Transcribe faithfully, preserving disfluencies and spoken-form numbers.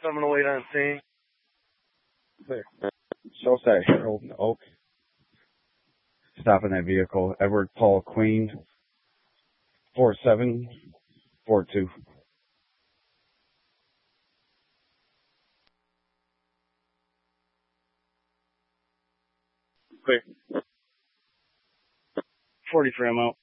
seven oh eight on scene. Clear. Show that Harold and Oak. Stopping that vehicle. Edward Paul Queen. four seven four two. Clear. forty-three, I'm out.